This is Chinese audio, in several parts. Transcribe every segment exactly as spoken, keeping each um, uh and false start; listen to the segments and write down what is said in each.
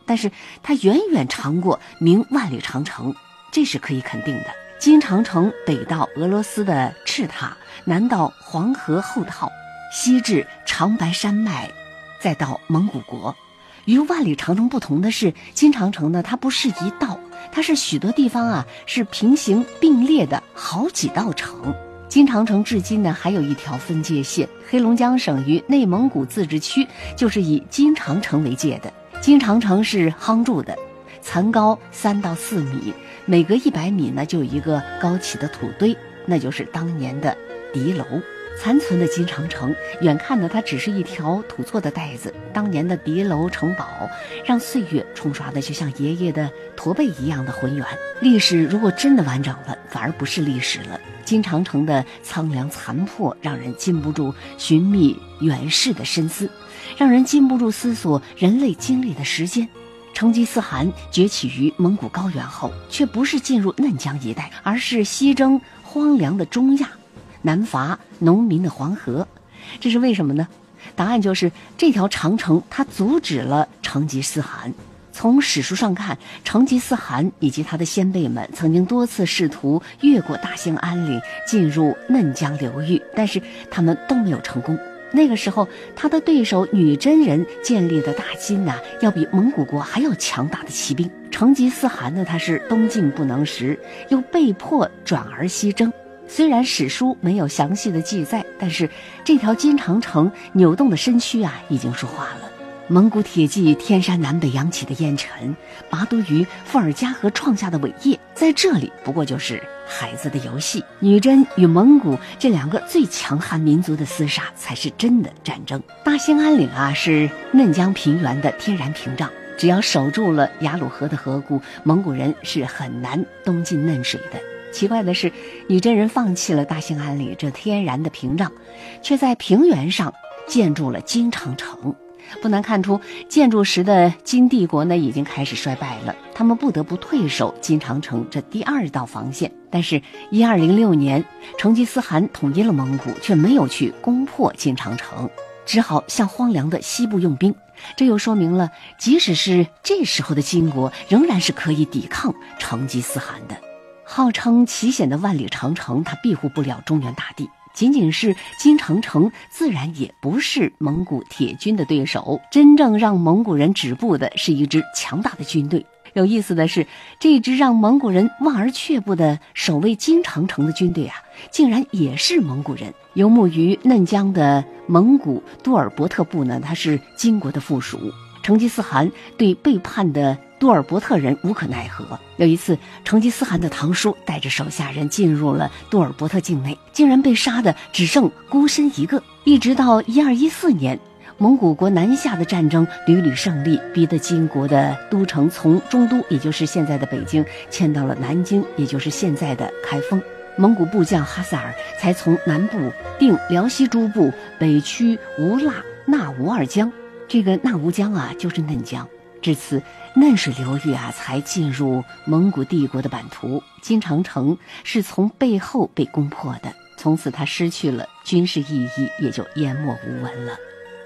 但是它远远长过明万里长城，这是可以肯定的。金长城北到俄罗斯的赤塔，南到黄河后套，西至长白山脉，再到蒙古国。与万里长城不同的是，金长城呢，它不是一道，它是许多地方啊是平行并列的好几道城。金长城至今呢还有一条分界线，黑龙江省与内蒙古自治区就是以金长城为界的。金长城是夯筑的，残高三到四米，每隔一百米呢就有一个高起的土堆，那就是当年的敌楼。残存的金长城，远看呢它只是一条土错的带子，当年的敌楼城堡让岁月冲刷的就像爷爷的驼背一样的浑圆。历史如果真的完整了，反而不是历史了。金长城的苍凉残破让人禁不住寻觅远世的深思，让人禁不住思索人类经历的时间。成吉思汗崛起于蒙古高原后，却不是进入嫩江一带，而是西征荒凉的中亚，南伐农民的黄河。这是为什么呢？答案就是这条长城它阻止了成吉思汗。从史书上看，成吉思汗以及他的先辈们曾经多次试图越过大兴安岭进入嫩江流域，但是他们都没有成功。那个时候他的对手女真人建立的大金呐、啊，要比蒙古国还要强大的骑兵。成吉思汗呢，他是东进不能时，又被迫转而西征。虽然史书没有详细的记载，但是这条金长城扭动的身躯啊，已经说话了。蒙古铁骑天山南北扬起的烟尘，拔都于伏尔加河创下的伟业，在这里不过就是孩子的游戏。女真与蒙古这两个最强悍民族的厮杀，才是真的战争。大兴安岭啊，是嫩江平原的天然屏障，只要守住了雅鲁河的河谷，蒙古人是很难东进嫩水的。奇怪的是，女真人放弃了大兴安岭这天然的屏障，却在平原上建筑了金长城。不难看出，建筑时的金帝国呢已经开始衰败了，他们不得不退守金长城这第二道防线。但是一二零六年，成吉思汗统一了蒙古，却没有去攻破金长城，只好向荒凉的西部用兵。这又说明了，即使是这时候的金国，仍然是可以抵抗成吉思汗的。号称奇险的万里长城，它庇护不了中原大地。仅仅是金长城，自然也不是蒙古铁军的对手。真正让蒙古人止步的是一支强大的军队。有意思的是，这支让蒙古人望而却步的守卫金长城的军队啊，竟然也是蒙古人。游牧于嫩江的蒙古多尔伯特部呢，它是金国的附属。成吉思汗对背叛的多尔伯特人无可奈何。有一次，成吉思汗的堂叔带着手下人进入了多尔伯特境内，竟然被杀的只剩孤身一个。一直到一二一四年，蒙古国南下的战争屡屡胜利，逼得金国的都城从中都，也就是现在的北京，迁到了南京，也就是现在的开封。蒙古部将哈萨尔才从南部定辽西诸部，北驱吴腊、纳吴二江。这个纳吴江啊，就是嫩江。至此，嫩水流域啊才进入蒙古帝国的版图。金长城是从背后被攻破的，从此它失去了军事意义，也就淹没无闻了。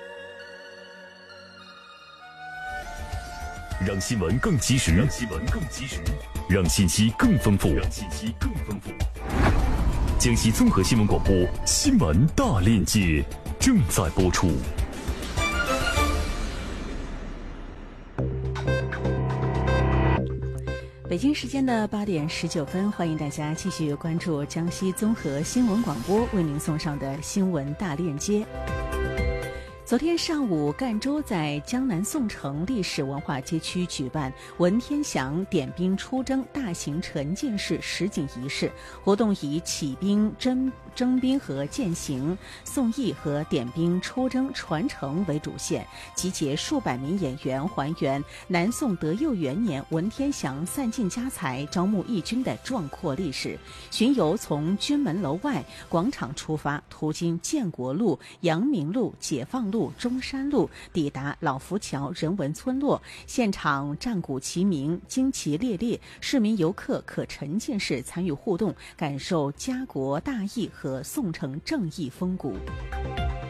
让新闻更及时，让新闻更及时，让信息更丰富，让信息更丰富。江西综合新闻广播新闻大链接正在播出。 北京时间的八点十九分，欢迎大家继续关注江西综合新闻广播为您送上的新闻大链接。昨天上午，赣州在江南宋城历史文化街区举办文天祥点兵出征大型沉浸式实景仪式活动，以起兵、征征兵和践行、宋义和点兵出征传承为主线，集结数百名演员，还原南宋德佑元年文天祥散尽家财招募义军的壮阔历史。巡游从军门楼外广场出发，途经建国路、阳明路、解放路、中山路，抵达老浮桥人文村落，现场战鼓齐鸣，旌旗猎猎，市民游客可沉浸式参与互动，感受家国大义和宋城正义风骨。